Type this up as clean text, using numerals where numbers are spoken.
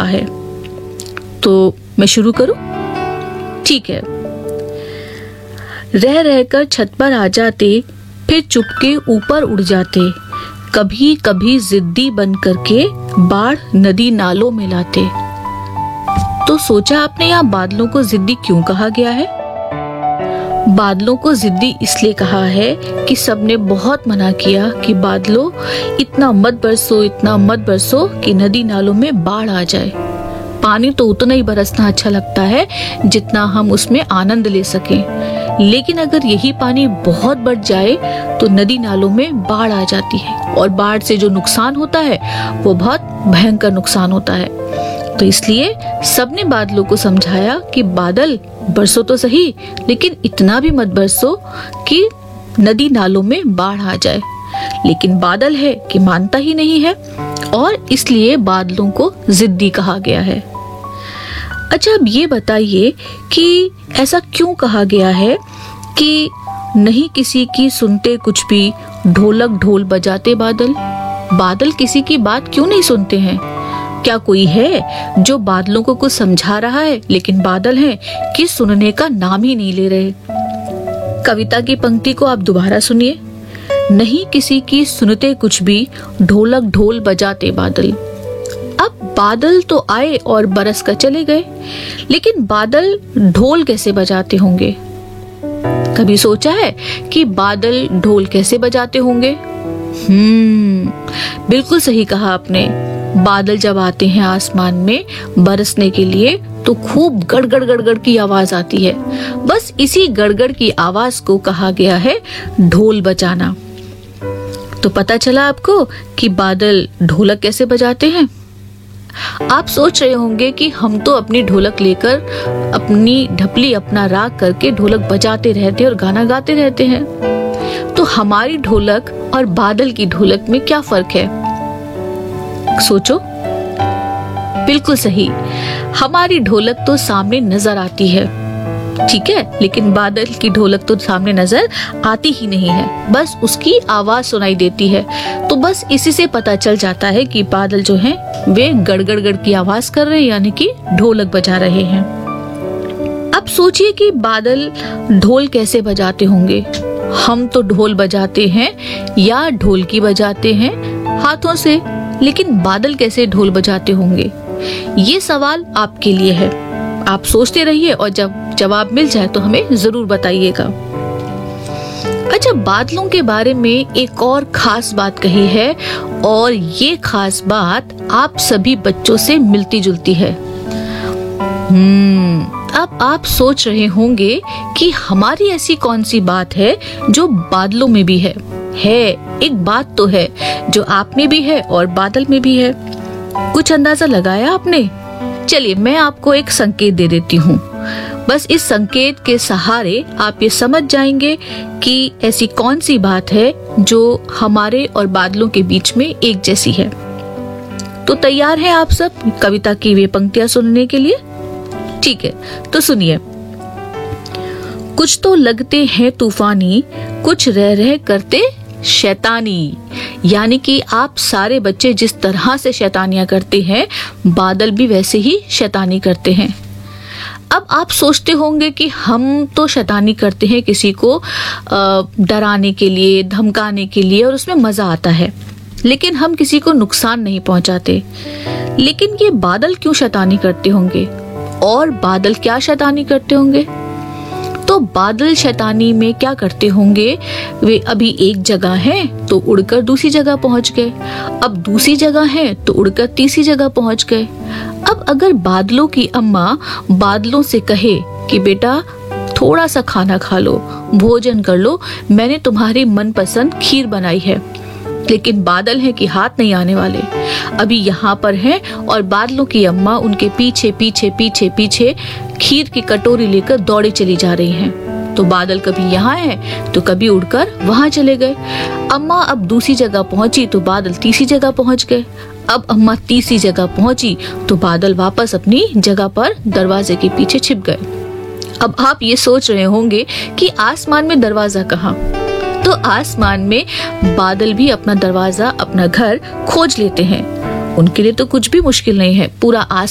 रहा है। तो मैं शुरू करूं? ठीक है। रह रहकर छत पर आ जाते, फिर चुपके ऊपर उड़ जाते, कभी कभी जिद्दी बन करके बाढ़ नदी नालों में लाते। तो सोचा आपने यहाँ बादलों को जिद्दी क्यों कहा गया है? बादलों को जिद्दी इसलिए कहा है कि सबने बहुत मना किया कि बादलों इतना मत बरसो कि नदी नालों में बाढ़ आ जाए। पानी तो उतना ही बरसना अच्छा लगता है जितना हम उसमें आनंद ले सकें, लेकिन अगर यही पानी बहुत बढ़ जाए तो नदी नालों में बाढ़ आ जाती है और बाढ़ से जो नुकसान होता है वो बहुत भयंकर नुकसान होता है। तो इसलिए सबने बादलों को समझाया कि बादल बरसो तो सही, लेकिन इतना भी मत बरसो कि नदी नालों में बाढ़ आ जाए। लेकिन बादल है कि मानता ही नहीं है और इसलिए बादलों को जिद्दी कहा गया है। अच्छा, अब ये बताइए कि ऐसा क्यों कहा गया है कि नहीं किसी की सुनते कुछ भी, ढोलक ढोल बजाते बादल। बादल किसी की बात क्यों नहीं सुनते हैं? क्या कोई है जो बादलों को कुछ समझा रहा है, लेकिन बादल हैं कि सुनने का नाम ही नहीं ले रहे। कविता की पंक्ति को आप दोबारा सुनिए। नहीं किसी की सुनते कुछ भी, ढोलक ढोल बजाते बादल। अब बादल तो आए और बरस कर चले गए, लेकिन बादल ढोल कैसे बजाते होंगे? कभी सोचा है कि बादल ढोल कैसे बजाते होंगे? बिल्कुल सही कहा आपने। बादल जब आते हैं आसमान में बरसने के लिए तो खूब गड़गड़ गड़गड़ की आवाज आती है। बस इसी गड़गड़ की आवाज को कहा गया है ढोल बजाना। तो पता चला आपको कि बादल ढोलक कैसे बजाते हैं। आप सोच रहे होंगे कि हम तो अपनी ढोलक लेकर अपनी ढपली अपना राग करके ढोलक बजाते रहते और गाना गाते रहते हैं। तो हमारी ढोलक और बादल की ढोलक में क्या फर्क है? सोचो। बिल्कुल सही, हमारी ढोलक तो सामने नजर आती है, ठीक है, लेकिन बादल की ढोलक तो सामने नजर आती ही नहीं है, बस उसकी आवाज सुनाई देती है। तो बस इसी से पता चल जाता है कि बादल जो हैं वे गड़गड़ गड़ की आवाज कर रहे हैं, यानी कि ढोलक बजा रहे हैं। अब सोचिए कि बादल ढोल कैसे बजाते होंगे। हम तो ढोल बजाते हैं या ढोलकी बजाते हैं हाथों से, लेकिन बादल कैसे ढोल बजाते होंगे? ये सवाल आपके लिए है। आप सोचते रहिए और जब जवाब मिल जाए तो हमें जरूर बताइएगा। अच्छा, बादलों के बारे में एक और खास बात कही है और ये खास बात आप सभी बच्चों से मिलती जुलती है। अब आप सोच रहे होंगे कि हमारी ऐसी कौन सी बात है जो बादलों में भी है। एक बात तो है जो आप में भी है और बादल में भी है। कुछ अंदाजा लगाया आपने? चलिए मैं आपको एक संकेत दे देती हूँ। बस इस संकेत के सहारे आप ये समझ जाएंगे कि ऐसी कौन सी बात है जो हमारे और बादलों के बीच में एक जैसी है। तो तैयार हैं आप सब कविता की वे पंक्तियां सुनने के लिए? ठीक है, तो सुनिए। कुछ तो लगते हैं तूफानी, कुछ रह रह करते शैतानी। यानी कि आप सारे बच्चे जिस तरह से शैतानियां करते हैं, बादल भी वैसे ही शैतानी करते हैं। अब आप सोचते होंगे कि हम तो शैतानी करते हैं किसी को डराने के लिए, धमकाने के लिए, और उसमें मजा आता है, लेकिन हम किसी को नुकसान नहीं पहुंचाते। लेकिन ये बादल क्यों शैतानी करते होंगे? और बादल क्या शैतानी करते होंगे? तो बादल शैतानी में क्या करते होंगे? वे अभी एक जगह हैं तो उड़कर दूसरी जगह पहुंच गए, अब दूसरी जगह हैं तो उड़कर तीसरी जगह पहुंच गए। अब अगर बादलों की अम्मा बादलों से कहे कि बेटा थोड़ा सा खाना खा लो, भोजन कर लो, मैंने तुम्हारी मनपसंद खीर बनाई है, लेकिन बादल है कि हाथ नहीं आने वाले, अभी यहाँ पर हैं और बादलों की अम्मा उनके पीछे पीछे पीछे पीछे खीर की कटोरी लेकर दौड़े चली जा रही हैं। तो बादल कभी यहाँ है तो कभी उड़कर वहां चले गए। अम्मा अब दूसरी जगह पहुंची तो बादल तीसरी जगह पहुंच गए। अब अम्मा तीसरी जगह पहुंची तो बादल वापस अपनी जगह पर दरवाजे के पीछे छिप गए। अब आप ये सोच रहे होंगे कि आसमान में दरवाजा कहाँ? तो आसमान में बादल भी अपना दरवाजा, अपना घर खोज लेते हैं। उनके लिए तो कुछ भी मुश्किल नहीं है, पूरा